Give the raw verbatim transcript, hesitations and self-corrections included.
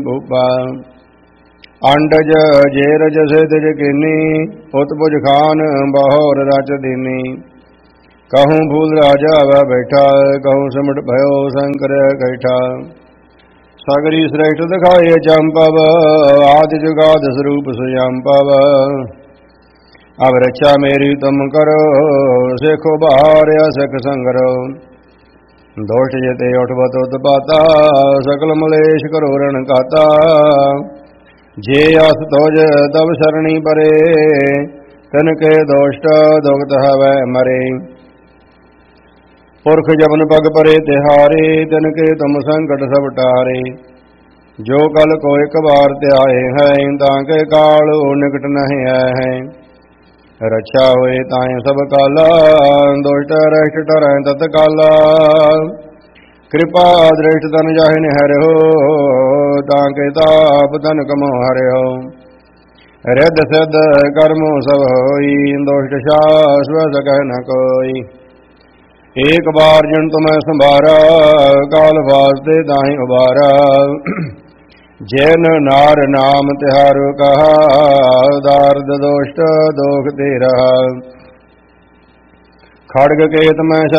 ਭੂਪਾ ਅੰਡਜ ਜੇਰਜ ਸਿਦਜ ਕੀਨੀ ਉਤ ਭੁਜ ਖਾਨ ਬਹੁਰ ਰਚ ਦੀਨੀ कहूँ भूल राजा वह बैठा कहूँ सिमट भयो शंकर कैठा सागरी श्रेष्ठ दिखाए चंपव आदि जुगाद स्वरूप सुयंपव अब रक्षा मेरी तुम करो सिखो बहार सिख संगरो दोष जते उठबत उत्पाता सकल मलेश करो रण काता जे अस तोज तब शरणी परे तिनके दोष्ट दुगत हवै मरे पुरख जबन पग परे तिहारे तिनके तुम संकट सब टारे जो कल को एक बार त्याए हैं ताके काल निकट नहीं आए हैं रक्षा हुए ताए सब काला दुष्ट रष्ट टरै तत्काला कृपा दृष्ट तन जाहिन हर हो ताके ताप तन कमो हर हो रिद सिद्ध कर्मो सब होई दुष्ट शाश्वत कह न कोई एक बार जन तुम्हें संभारा काल वास्ते ताहि उबारा जैन नार नाम तिहारो कहा दार्द दोष्ट दोख तेरा खड़ग केत में